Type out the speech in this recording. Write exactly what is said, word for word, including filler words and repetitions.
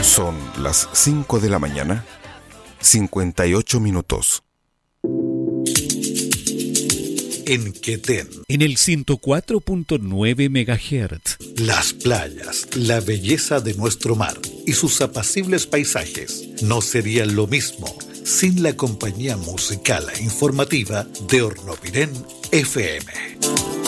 Son las cinco de la mañana, cincuenta y ocho minutos. En Quetén, en el ciento cuatro punto nueve megahertz. Las playas, la belleza de nuestro mar y sus apacibles paisajes no serían lo mismo sin la compañía musical e informativa de Hornopirén F M.